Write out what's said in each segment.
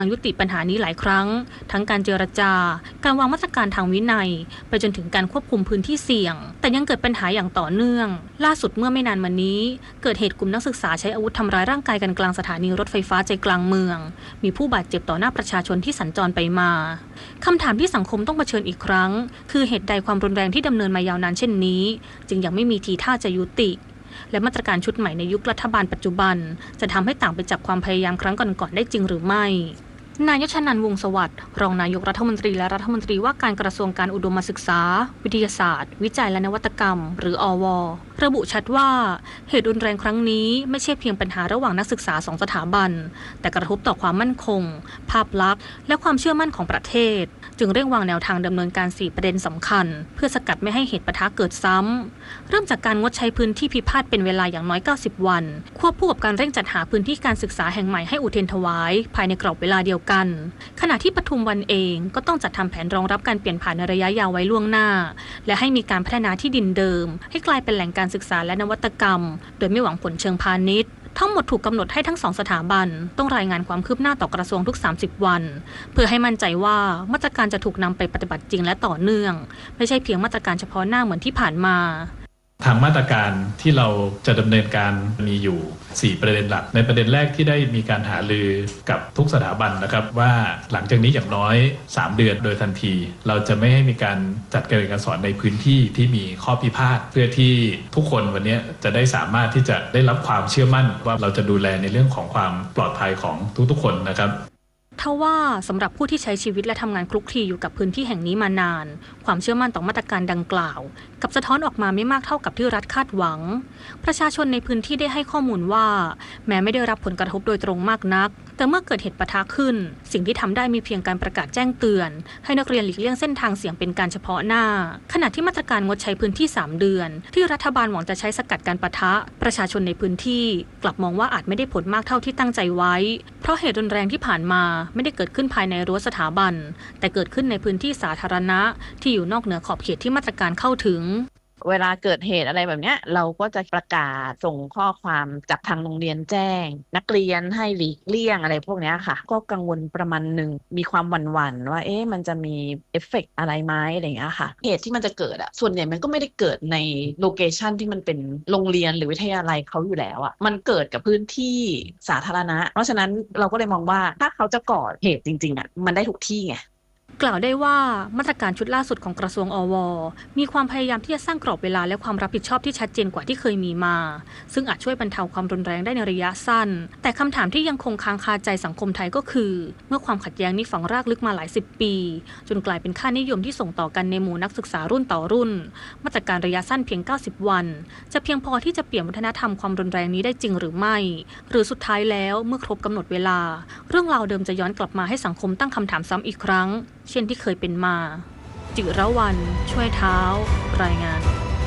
ยุติปัญหานี้หลายครั้งทั้งการเจรจาการวางมาตรการทางวินัยไปจนถึงการควบคุมพื้นที่เสี่ยงแต่ยังเกิดปัญหาอย่างต่อเนื่องล่าสุดเมื่อไม่นานมานี้เกิดเหตุกลุ่มนักศึกษาใช้อาวุธทำร้ายร่างกายกันกลางสถานีรถไฟฟ้าใจกลางเมืองมีผู้บาดเจ็บต่อหน้าประชาชนที่สัญจรไปมาคำถามที่สังคมต้องเผชิญอีกครั้งคือเหตุใดความรุนแรงที่ดำเนินมายาวนานเช่นนี้จึงยังไม่มีทีท่าจะยุติและมาตรการชุดใหม่ในยุครัฐบาลปัจจุบันจะทำให้ต่างไปจากความพยายามครั้งก่อนๆได้จริงหรือไม่นายยชนันท์วงศ์สวัสดิ์รองนายกรัฐมนตรีและรัฐมนตรีว่าการกระทรวงการอุดมศึกษาวิทยาศาสตร์วิจัยและนวัตกรรมหรืออว.ระบุชัดว่าเหตุรุนแรงครั้งนี้ไม่ใช่เพียงปัญหาระหว่างนักศึกษาสองสถาบันแต่กระทบต่อความมั่นคงภาพลักษณ์และความเชื่อมั่นของประเทศจึงเร่งวางแนวทางดำเนินการ4ประเด็นสำคัญเพื่อสกัดไม่ให้เหตุปะทะเกิดซ้ำเริ่มจากการงดใช้พื้นที่พิพาทเป็นเวลาอย่างน้อย90วันควบคู่กับการเร่งจัดหาพื้นที่การศึกษาแห่งใหม่ให้อุเทรนถวายภายในกรอบเวลาเดียวกันขณะที่ปทุมวันเองก็ต้องจัดทำแผนรองรับการเปลี่ยนผ่านในระยะยาวไว้ล่วงหน้าและให้มีการพัฒนาที่ดินเดิมให้กลายเป็นแหล่งการศึกษาและนวัตกรรมโดยไม่หวังผลเชิงพาณิชย์ทั้งหมดถูกกำหนดให้ทั้ง2สถาบันต้องรายงานความคืบหน้าต่อกระทรวงทุก30วันเพื่อให้มั่นใจว่ามาตรการจะถูกนำไปปฏิบัติจริงและต่อเนื่องไม่ใช่เพียงมาตรการเฉพาะหน้าเหมือนที่ผ่านมาทางมาตรการที่เราจะดำเนินการมีอยู่4ประเด็นหลักในประเด็นแรกที่ได้มีการหารือกับทุกสถาบันนะครับว่าหลังจากนี้อย่างน้อย3เดือนโดยทันทีเราจะไม่ให้มีการจัดการเรียนการสอนในพื้นที่ที่มีข้อพิพาทเพื่อที่ทุกคนวันนี้จะได้สามารถที่จะได้รับความเชื่อมั่นว่าเราจะดูแลในเรื่องของความปลอดภัยของทุกๆคนนะครับทว่าสำหรับผู้ที่ใช้ชีวิตและทำงานคลุกคลีอยู่กับพื้นที่แห่งนี้มานานความเชื่อมั่นต่อมาตรการดังกล่าวกับสะท้อนออกมาไม่มากเท่ากับที่รัฐคาดหวังประชาชนในพื้นที่ได้ให้ข้อมูลว่าแม้ไม่ได้รับผลกระทบโดยตรงมากนักแต่เมื่อเกิดเหตุปะทะขึ้นสิ่งที่ทำได้มีเพียงการประกาศแจ้งเตือนให้นักเรียนหลีกเลี่ยงเส้นทางเสี่ยงเป็นการเฉพาะหน้าขณะที่มาตรการงดใช้พื้นที่3เดือนที่รัฐบาลหวังจะใช้สกัดการปะทะประชาชนในพื้นที่กลับมองว่าอาจไม่ได้ผลมากเท่าที่ตั้งใจไว้เพราะเหตุรุนแรงที่ผ่านมาไม่ได้เกิดขึ้นภายในรั้วสถาบันแต่เกิดขึ้นในพื้นที่สาธารณะที่อยู่นอกเหนือขอบเขตที่มาตรการเข้าถึงเวลาเกิดเหตุอะไรแบบนี้เราก็จะประกาศส่งข้อความจากทางโรงเรียนแจ้งนักเรียนให้หลีกเลี่ยงอะไรพวกนี้ค่ะก็กังวลประมาณหนึ่งมีความหวั่นๆว่ามันจะมีเอฟเฟกต์อะไรไหมอะไรอย่างเงี้ยค่ะเหตุที่มันจะเกิดส่วนใหญ่มันก็ไม่ได้เกิดในโลเคชันที่มันเป็นโรงเรียนหรือวิทยาลัยเขาอยู่แล้วมันเกิดกับพื้นที่สาธารณะเพราะฉะนั้นเราก็เลยมองว่าถ้าเขาจะก่อเหตุจริงๆมันได้ทุกที่ไงกล่าวได้ว่ามาตรการชุดล่าสุดของกระทรวงอว.มีความพยายามที่จะสร้างกรอบเวลาและความรับผิดชอบที่ชัดเจนกว่าที่เคยมีมาซึ่งอาจช่วยบรรเทาความรุนแรงได้ในระยะสั้นแต่คำถามที่ยังคงค้างคาใจสังคมไทยก็คือเมื่อความขัดแย้งนี้ฝังรากลึกมาหลาย10ปีจนกลายเป็นค่านิยมที่ส่งต่อกันในหมู่นักศึกษารุ่นต่อรุ่นมาตรการระยะสั้นเพียง90วันจะเพียงพอที่จะเปลี่ยนวัฒนธรรมความรุนแรงนี้ได้จริงหรือไม่หรือสุดท้ายแล้วเมื่อครบกำหนดเวลาเรื่องราวเดิมจะย้อนกลับมาให้สังคมตั้งคำถามซ้ำอีกครั้งเช่นที่เคยเป็นมาจิรวรรณช่วยเท้ารายงาน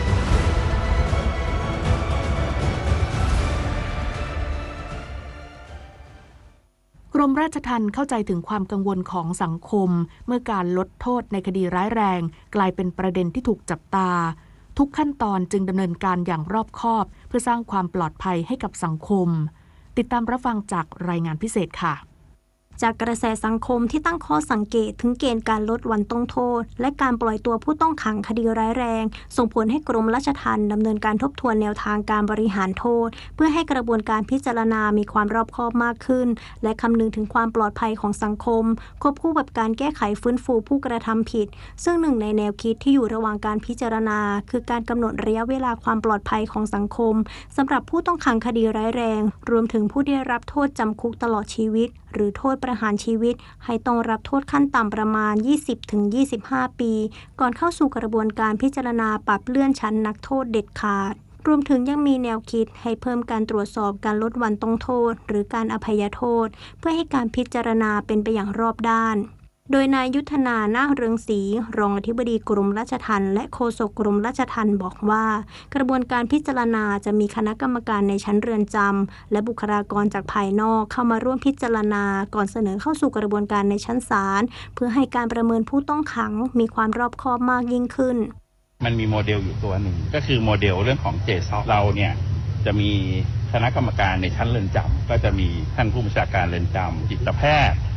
กรมราชทัณฑ์เข้าใจถึงความกังวลของสังคมเมื่อการลดโทษในคดีร้ายแรงกลายเป็นประเด็นที่ถูกจับตาทุกขั้นตอนจึงดำเนินการอย่างรอบคอบเพื่อสร้างความปลอดภัยให้กับสังคมติดตามรับฟังจากรายงานพิเศษค่ะจากกระแสสังคมที่ตั้งข้อสังเกตถึงเกณฑ์การลดวันต้องโทษและการปล่อยตัวผู้ต้องขังคดีร้ายแรงส่งผลให้กรมราชทัณฑ์ดำเนินการทบทวนแนวทางการบริหารโทษเพื่อให้กระบวนการพิจารณามีความรอบคอบมากขึ้นและคำนึงถึงความปลอดภัยของสังคมควบคู่กับการแก้ไขฟื้นฟูผู้กระทำผิดซึ่งหนึ่งในแนวคิดที่อยู่ระหว่างการพิจารณาคือการกำหนดระยะเวลาความปลอดภัยของสังคมสำหรับผู้ต้องขังคดีร้ายแรงรวมถึงผู้ได้รับโทษจำคุกตลอดชีวิตหรือโทษประหารชีวิตให้ต้องรับโทษขั้นต่ำประมาณ 20-25 ปีก่อนเข้าสู่กระบวนการพิจารณาปรับเลื่อนชั้นนักโทษเด็ดขาดรวมถึงยังมีแนวคิดให้เพิ่มการตรวจสอบการลดวันต้องโทษหรือการอภัยโทษเพื่อให้การพิจารณาเป็นไปอย่างรอบด้านโดยนายยุทธนา นาคเรืองศรีรองอธิบดีกรมราชทัณฑ์และโฆษกกรมราชทัณฑ์บอกว่ากระบวนการพิจารณาจะมีคณะกรรมการในชั้นเรือนจำและบุคลากรจากภายนอกเข้ามาร่วมพิจารณาก่อนเสนอเข้าสู่กระบวนการในชั้นศาลเพื่อให้การประเมินผู้ต้องขังมีความรอบคอบมากยิ่งขึ้นมันมีโมเดลอยู่ตัวหนึ่งก็คือโมเดลเรื่องของเจซอเราเนี่ยจะมีคณะกรรมการในชั้นเรือนจำก็จะมีท่านผู้บัญชาการเรือนจำจิตแพทย์